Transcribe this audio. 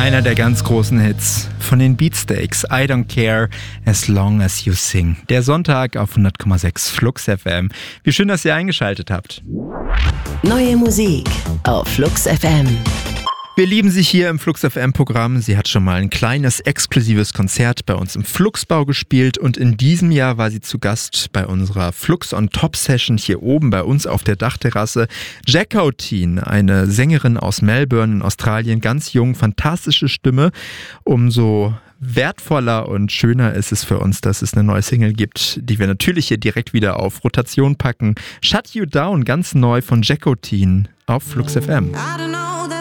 Einer der ganz großen Hits von den Beatsteaks, I Don't Care As Long As You Sing. Der Sonntag auf 100,6 Flux FM. Wie schön, dass ihr eingeschaltet habt. Neue Musik auf Flux FM. Wir lieben sie hier im Flux FM-Programm. Sie hat schon mal ein kleines, exklusives Konzert bei uns im Fluxbau gespielt und in diesem Jahr war sie zu Gast bei unserer Flux on Top Session hier oben bei uns auf der Dachterrasse. Jacquotine, eine Sängerin aus Melbourne in Australien, ganz jung, fantastische Stimme. Umso wertvoller und schöner ist es für uns, dass es eine neue Single gibt, die wir natürlich hier direkt wieder auf Rotation packen. Shut You Down, ganz neu von Jacquotine auf Flux FM.